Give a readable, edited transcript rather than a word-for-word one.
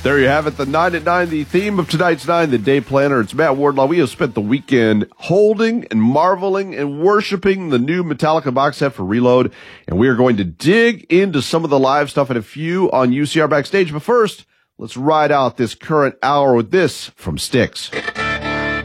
There you have it, the 9 at 9, the theme of tonight's 9, the day planner. It's Matt Wardlaw. We have spent the weekend holding and marveling and worshiping the new Metallica box set for Reload, and we are going to dig into some of the live stuff and a few on UCR Backstage. But first, let's ride out this current hour with this from Styx.